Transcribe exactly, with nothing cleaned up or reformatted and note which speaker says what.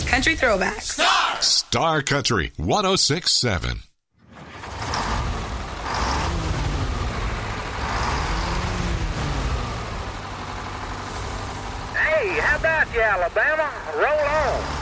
Speaker 1: Country Throwbacks.
Speaker 2: Star! Star Country one oh six point seven.
Speaker 3: Hey, how about you, Alabama? Roll on.